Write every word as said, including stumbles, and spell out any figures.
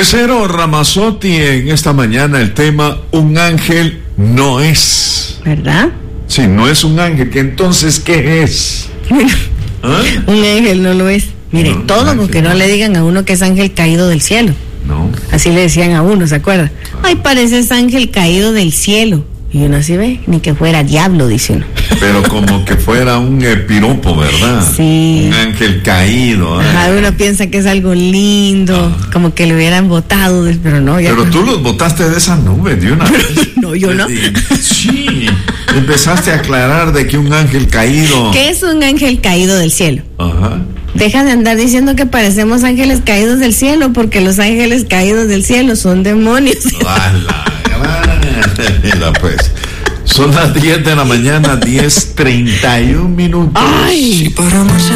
Josero Ramazzotti, en esta mañana el tema un ángel no es. ¿Verdad? Sí, no es un ángel, que entonces ¿qué es? ¿Ah? Un ángel no lo es. Mire, no, todo con que no, no le digan a uno que es ángel caído del cielo. No. Así le decían a uno, ¿se acuerda? Ay, pareces ángel caído del cielo. Y uno así ve, ni que fuera diablo, dice uno. Pero como que fuera un eh, piropo, ¿verdad? Sí. Un ángel caído. ¿eh? Ajá, uno piensa que es algo lindo, ah. como que lo hubieran botado, pero no. Ya pero no. Tú los botaste de esas nubes de una vez. No, yo no. Sí, empezaste a aclarar de que un ángel caído. ¿Qué es un ángel caído del cielo? Ajá. Deja de andar diciendo que parecemos ángeles caídos del cielo, porque los ángeles caídos del cielo son demonios. ¡Hala! Mira, pues, son las diez de la mañana, diez treinta y un minutos. ¡Ay!